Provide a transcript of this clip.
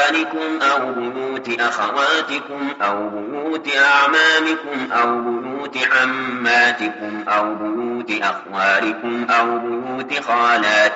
إخوانكم أو بيوت أخواتكم أو بيوت أعمامكم أو بيوت عماتكم أو بيوت أخوالكم أو بيوت خالاتكم